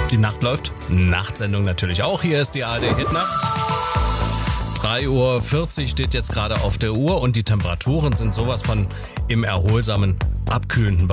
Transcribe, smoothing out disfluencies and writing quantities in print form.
Die Nacht läuft. Nachtsendung natürlich auch. Hier ist die ARD Hitnacht. 3:40 Uhr steht jetzt gerade auf der Uhr und die Temperaturen sind sowas von im erholsamen, abkühlenden